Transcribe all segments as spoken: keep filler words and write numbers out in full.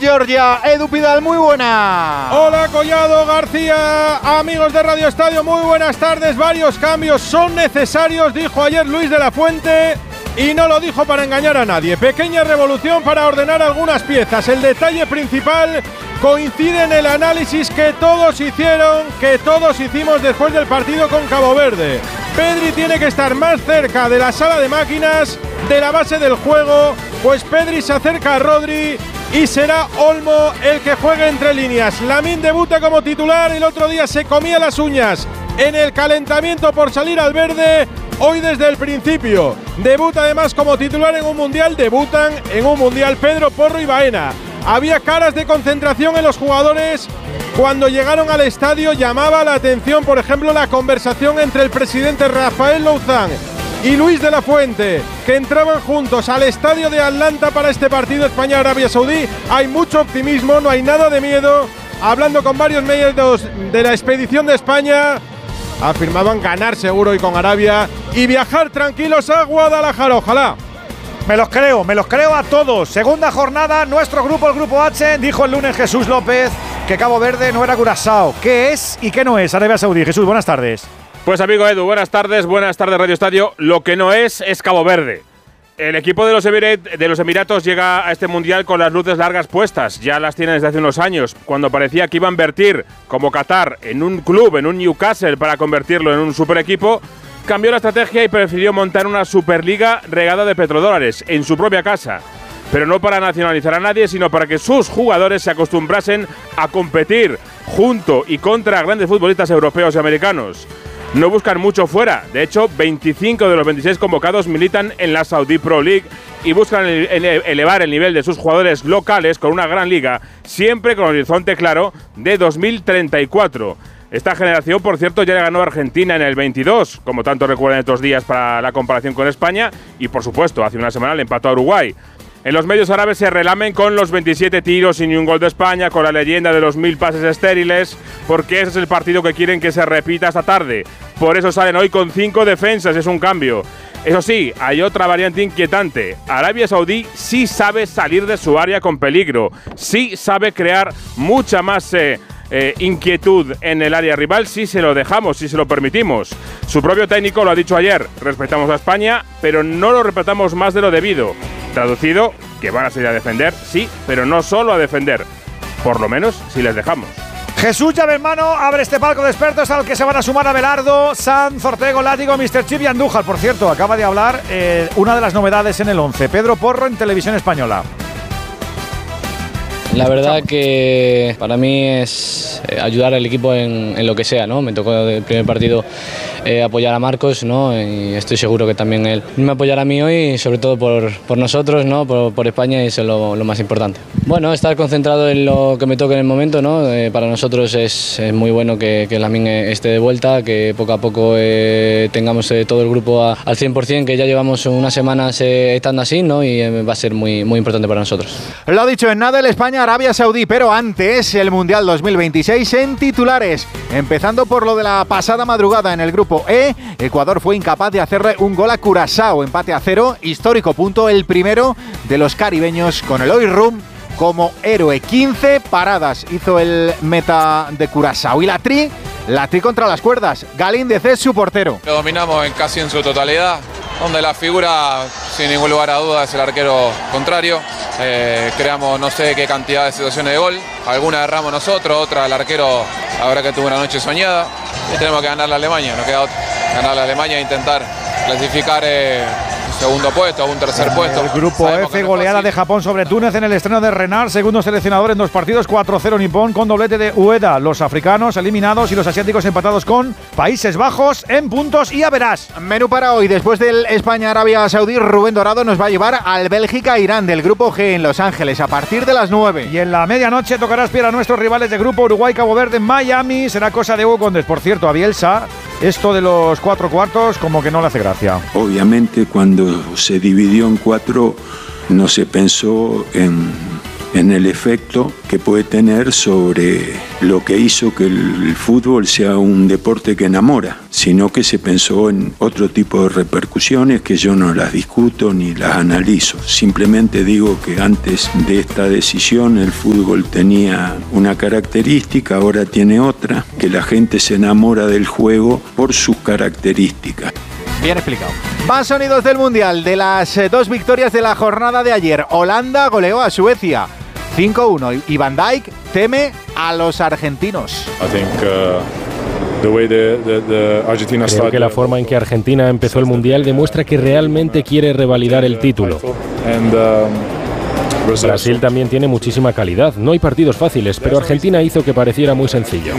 Georgia. Edu Pidal, muy buena. Hola Collado, García, amigos de Radio Estadio, muy buenas tardes. Varios cambios son necesarios, dijo ayer Luis de la Fuente, y no lo dijo para engañar a nadie. Pequeña revolución para ordenar algunas piezas. El detalle principal coincide en el análisis que todos hicieron, que todos hicimos después del partido con Cabo Verde. Pedri tiene que estar más cerca de la sala de máquinas, de la base del juego, pues Pedri se acerca a Rodri y será Olmo el que juegue entre líneas. Lamine debuta como titular, el otro día se comía las uñas en el calentamiento por salir al verde, hoy desde el principio. Debuta además como titular en un mundial, debutan en un mundial Pedro Porro y Baena. Había caras de concentración en los jugadores cuando llegaron al estadio. Llamaba la atención, por ejemplo, la conversación entre el presidente Rafael Louzán y Luis de la Fuente, que entraban juntos al estadio de Atlanta para este partido España-Arabia Saudí. Hay mucho optimismo, no hay nada de miedo. Hablando con varios medios de la expedición de España, afirmaban ganar seguro hoy con Arabia y viajar tranquilos a Guadalajara, ojalá. Me los creo, me los creo a todos. Segunda jornada, nuestro grupo, el Grupo H, dijo el lunes Jesús López que Cabo Verde no era Curazao. ¿Qué es y qué no es Arabia Saudí? Jesús, buenas tardes. Pues amigo Edu, buenas tardes, buenas tardes Radio Estadio. Lo que no es, es Cabo Verde. El equipo de los, Emirat, de los Emiratos llega a este Mundial con las luces largas puestas. Ya las tienen desde hace unos años, cuando parecía que iba a invertir, como Qatar, en un club, en un Newcastle, para convertirlo en un super equipo. Cambió la estrategia y prefirió montar una Superliga regada de petrodólares en su propia casa. Pero no para nacionalizar a nadie, sino para que sus jugadores se acostumbrasen a competir junto y contra grandes futbolistas europeos y americanos. No buscan mucho fuera. De hecho, veinticinco de los veintiséis convocados militan en la Saudi Pro League y buscan ele- elevar el nivel de sus jugadores locales con una gran liga, siempre con horizonte claro de dos mil treinta y cuatro. Esta generación, por cierto, ya le ganó a Argentina en el veintidós, como tanto recuerdan estos días para la comparación con España, y por supuesto, hace una semana le empató a Uruguay. En los medios árabes se relamen con los veintisiete tiros y ni un gol de España, con la leyenda de los mil pases estériles, porque ese es el partido que quieren que se repita esta tarde. Por eso salen hoy con cinco defensas, es un cambio. Eso sí, hay otra variante inquietante. Arabia Saudí sí sabe salir de su área con peligro, sí sabe crear mucha más Eh, Eh, inquietud en el área rival si se lo dejamos, si se lo permitimos. Su propio técnico lo ha dicho ayer: respetamos a España, pero no lo respetamos más de lo debido. Traducido, que van a salir a defender, sí, pero no solo a defender. Por lo menos si les dejamos. Jesús llave en mano abre este palco de expertos al que se van a sumar Abelardo, Sanz, Ortego, Látigo, míster Chip y Andújar. Por cierto, acaba de hablar eh, una de las novedades en el once, Pedro Porro en Televisión Española. La verdad que para mí es ayudar al equipo en, en lo que sea, ¿no? Me tocó el primer partido eh, apoyar a Marcos, ¿no? Y estoy seguro que también él me apoyará a mí hoy, sobre todo por, por nosotros, ¿no? Por, por España, y eso es lo, lo más importante. Bueno, estar concentrado en lo que me toque en el momento, ¿no? Eh, para nosotros es, es muy bueno que, que Lamine esté de vuelta, que poco a poco eh, tengamos eh, todo el grupo a, al cien por cien, que ya llevamos unas semanas eh, estando así, ¿no? Y eh, va a ser muy, muy importante para nosotros. Lo ha dicho en nada el España-Arabia Saudí, pero antes el Mundial dos mil veintiséis en titulares. Empezando por lo de la pasada madrugada en el grupo E, Ecuador fue incapaz de hacerle un gol a Curazao, empate a cero, histórico punto, el primero de los caribeños con Eloy Rum como héroe. quince paradas hizo el meta de Curazao. Y la tri, la tri contra las cuerdas. Galíndez es su portero. Lo dominamos en casi en su totalidad, donde la figura, sin ningún lugar a dudas, es el arquero contrario. Eh, creamos no sé qué cantidad de situaciones de gol. Algunas erramos nosotros, otras el arquero, ahora que tuvo una noche soñada. Y tenemos que ganar a Alemania, nos queda otra. Ganar a Alemania e intentar clasificar eh, un segundo puesto o un tercer puesto. El grupo Sabemos F, goleada de Japón sobre Túnez en el estreno de Renard, segundo seleccionador en dos partidos, cuatro cero Nippon con doblete de Ueda. Los africanos eliminados y los asiáticos empatados con Países Bajos en puntos y a verás. Menú para hoy, después del España-Arabia Saudí, Rubén Dorado nos va a llevar al Bélgica-Irán del grupo G en Los Ángeles a partir de las nueve. Y en la medianoche tocará espiar a nuestros rivales de grupo Uruguay-Cabo Verde en Miami. Será cosa de Hugo Condés. Por cierto, a Bielsa, esto de los cuatro cuartos como que no le hace gracia. Obviamente cuando se dividió en cuatro no se pensó en en el efecto que puede tener sobre lo que hizo que el fútbol sea un deporte que enamora, sino que se pensó en otro tipo de repercusiones que yo no las discuto ni las analizo. Simplemente digo que antes de esta decisión el fútbol tenía una característica, ahora tiene otra, que la gente se enamora del juego por sus características. Bien explicado. Más sonidos del Mundial, de las eh, dos victorias de la jornada de ayer. Holanda goleó a Suecia cinco uno y Van Dijk teme a los argentinos. Creo que la forma en que Argentina empezó el Mundial demuestra que realmente quiere revalidar el título. Brasil también tiene muchísima calidad. No hay partidos fáciles, pero Argentina hizo que pareciera muy sencillo.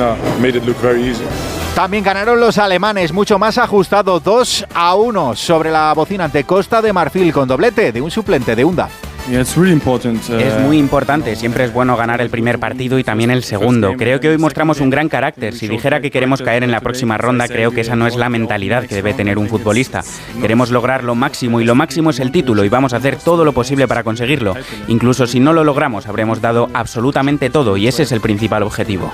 También ganaron los alemanes, mucho más ajustado, dos a uno sobre la bocina ante Costa de Marfil, con doblete de un suplente de Unda. Es muy importante, siempre es bueno ganar el primer partido y también el segundo. Creo que hoy mostramos un gran carácter. Si dijera que queremos caer en la próxima ronda, creo que esa no es la mentalidad que debe tener un futbolista. Queremos lograr lo máximo y lo máximo es el título y vamos a hacer todo lo posible para conseguirlo. Incluso si no lo logramos, habremos dado absolutamente todo y ese es el principal objetivo.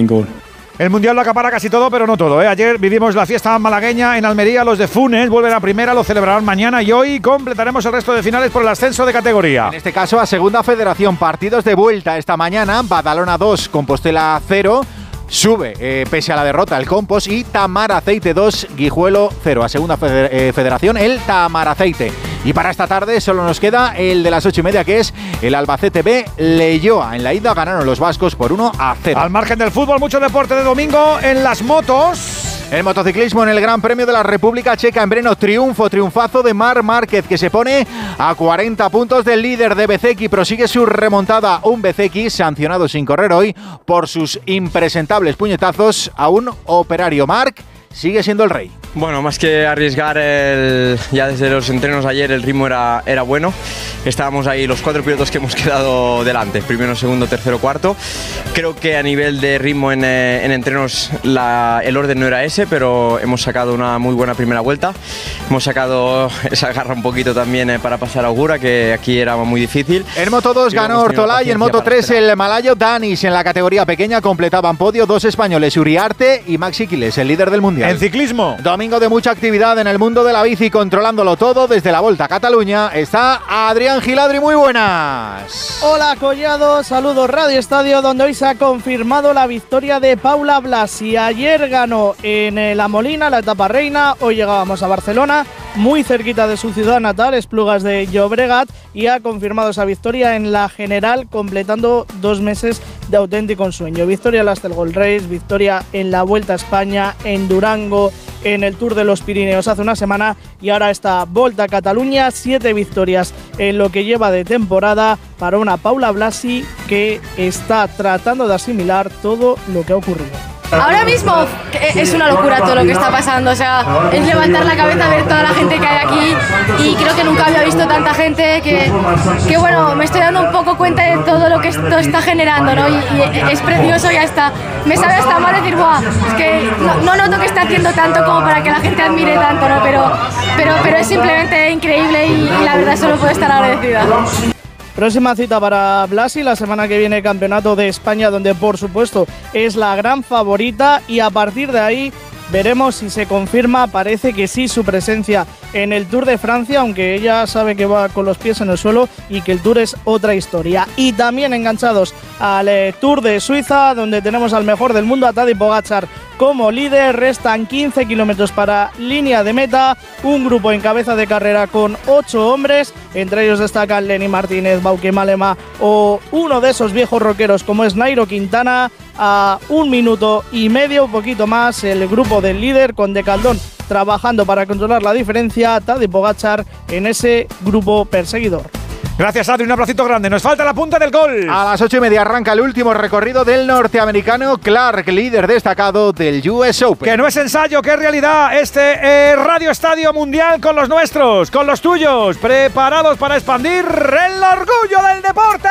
El Mundial lo acapara casi todo, pero no todo, ¿eh? Ayer vivimos la fiesta malagueña en Almería, los de Funes vuelven a primera, lo celebrarán mañana y hoy completaremos el resto de finales por el ascenso de categoría. En este caso a Segunda Federación, partidos de vuelta esta mañana, Badalona dos, Compostela cero, sube eh, pese a la derrota el Compos y Tamaraceite dos, Guijuelo cero. A Segunda Federación el Tamaraceite. Y para esta tarde solo nos queda el de las ocho y media, que es el Albacete B Leioa. En la ida ganaron los vascos por uno a cero. Al margen del fútbol, mucho deporte de domingo en las motos. El motociclismo en el Gran Premio de la República Checa en Brno, triunfo, triunfazo de Marc Márquez, que se pone a cuarenta puntos del líder de Bezzecchi, prosigue su remontada. Un Bezzecchi sancionado sin correr hoy por sus impresentables puñetazos a un operario. Marc sigue siendo el rey. Bueno, más que arriesgar, el, ya desde los entrenos ayer el ritmo era, era bueno. Estábamos ahí los cuatro pilotos que hemos quedado delante, primero, segundo, tercero, cuarto. Creo que a nivel de ritmo en, en entrenos la, el orden no era ese, pero hemos sacado una muy buena primera vuelta. Hemos sacado esa garra un poquito también para pasar a Augura, que aquí era muy difícil. En Moto dos ganó Ortolay, en Moto tres el malayo Danis. En la categoría pequeña completaban podio dos españoles, Uriarte y Maxi Quiles, el líder del mundial. En ciclismo, domingo de mucha actividad en el mundo de la bici, controlándolo todo desde la Volta a Cataluña. Está Adrián Giladri, muy buenas. Hola Collado, saludos Radio Estadio, donde hoy se ha confirmado la victoria de Paula Blasi. Ayer ganó en La Molina la etapa reina, hoy llegábamos a Barcelona, muy cerquita de su ciudad natal, Esplugas de Llobregat, y ha confirmado esa victoria en la general, completando dos meses de auténtico ensueño. Victoria en la Astel Gold Race, victoria en la Vuelta a España, en Durango, en el Tour de los Pirineos hace una semana y ahora esta Volta a Cataluña, siete victorias en lo que lleva de temporada para una Paula Blasi que está tratando de asimilar todo lo que ha ocurrido. Ahora mismo es una locura todo lo que está pasando, o sea, es levantar la cabeza, ver toda la gente que hay aquí y creo que nunca había visto tanta gente que, que bueno, me estoy dando un poco cuenta de todo lo que esto está generando, ¿no? Y, y es precioso y hasta, me sabe hasta mal decir, ¡buah! Es que no, no noto que esté haciendo tanto como para que la gente admire tanto, ¿no? Pero, pero, pero es simplemente increíble y, y la verdad solo puedo estar agradecida. Próxima cita para Blasi, la semana que viene Campeonato de España, donde por supuesto es la gran favorita y a partir de ahí veremos si se confirma, parece que sí, su presencia en el Tour de Francia, aunque ella sabe que va con los pies en el suelo y que el Tour es otra historia. Y también enganchados al eh, Tour de Suiza, donde tenemos al mejor del mundo, a Tadej Pogačar, como líder. Restan quince kilómetros para línea de meta, un grupo en cabeza de carrera con ocho hombres, entre ellos destacan Lenny Martínez, Bauke Malema o uno de esos viejos rockeros como es Nairo Quintana. A un minuto y medio, un poquito más, el grupo del líder con De Caldón trabajando para controlar la diferencia, Tadej Pogačar en ese grupo perseguidor. Gracias, Adri, un abracito grande. Nos falta la punta del gol. A las ocho y media arranca el último recorrido del norteamericano Clark, líder destacado del U S Open. Que no es ensayo, que es realidad. Este eh, Radio Estadio Mundial con los nuestros, con los tuyos, preparados para expandir el orgullo del deporte.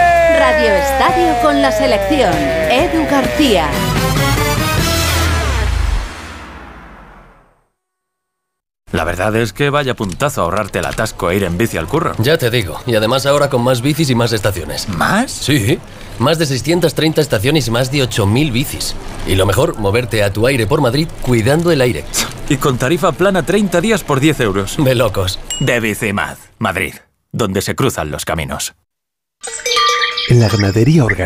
Radio Estadio con la selección. Edu García. La verdad es que vaya puntazo ahorrarte el atasco e ir en bici al curro. Ya te digo, y además ahora con más bicis y más estaciones. ¿Más? Sí, más de seiscientas treinta estaciones y más de ocho mil bicis. Y lo mejor, moverte a tu aire por Madrid cuidando el aire. Y con tarifa plana treinta días por diez euros. De locos. De Bicimad, Madrid, donde se cruzan los caminos. En la ganadería orgánica